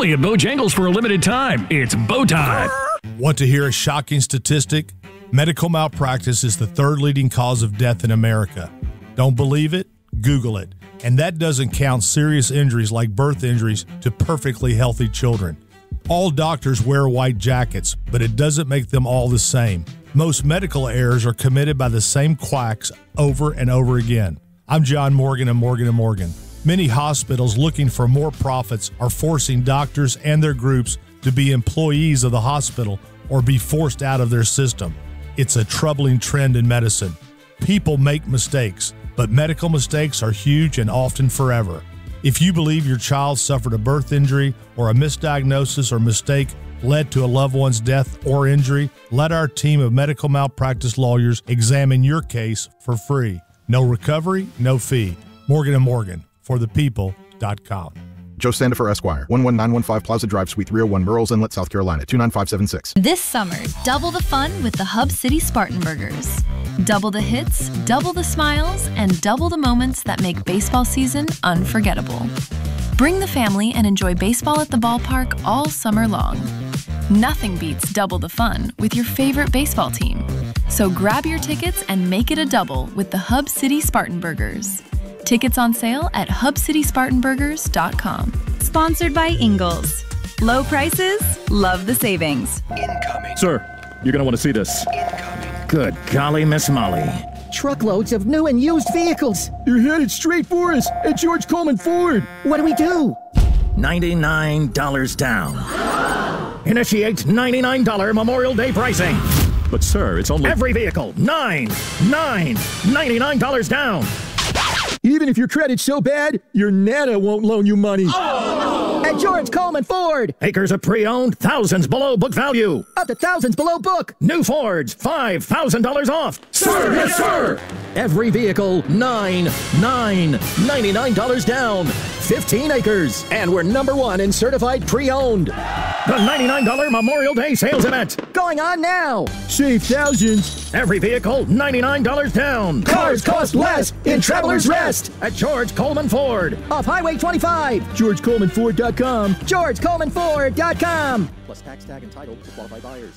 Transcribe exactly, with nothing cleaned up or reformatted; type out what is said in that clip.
Only at Bojangles for a limited time. It's Bow Time. Want to hear a shocking statistic? Medical malpractice is the third leading cause of death in America. Don't believe it? Google it. And that doesn't count serious injuries like birth injuries to perfectly healthy children. All doctors wear white jackets, but it doesn't make them all the same. Most medical errors are committed by the same quacks over and over again. I'm John Morgan of Morgan and Morgan. Many hospitals looking for more profits are forcing doctors and their groups to be employees of the hospital or be forced out of their system. It's a troubling trend in medicine. People make mistakes, but medical mistakes are huge and often forever. If you believe your child suffered a birth injury or a misdiagnosis or mistake led to a loved one's death or injury, let our team of medical malpractice lawyers examine your case for free. No recovery, no fee. Morgan and Morgan, for the people dot com. Joe Sandifer, Esquire, one one nine one five Plaza Drive, Suite three oh one, Murrells Inlet, South Carolina, two nine five seven six. This summer, double the fun with the Hub City Spartan Burgers. Double the hits, double the smiles, and double the moments that make baseball season unforgettable. Bring the family and enjoy baseball at the ballpark all summer long. Nothing beats double the fun with your favorite baseball team. So grab your tickets and make it a double with the Hub City Spartan Burgers. Tickets on sale at hub city spartan burgers dot com. Sponsored by Ingalls. Low prices, love the savings. Incoming. Sir, you're going to want to see this. Incoming. Good golly, Miss Molly. Truckloads of new and used vehicles. You're headed straight for us at George Coleman Ford. What do we do? ninety-nine dollars down. Initiate ninety-nine dollars Memorial Day pricing. But sir, it's only... Every vehicle, nine, nine, ninety-nine dollars down. Even if your credit's so bad, your Nana won't loan you money. Oh! At George Coleman Ford. Acres of pre-owned, thousands below book value. Up to thousands below book. New Fords, five thousand dollars off. Sir, yes, sir. Every vehicle, nine, nine, ninety-nine dollars down. fifteen acres. And we're number one in certified pre-owned. The ninety-nine dollars Memorial Day sales event. Going on now. Save thousands. Every vehicle, ninety-nine dollars down. Cars cost less in Traveler's Rest. At George Coleman Ford. Off Highway twenty-five. George Coleman Ford dot com. George Coleman Ford dot com. Plus tax tag and title to qualified buyers.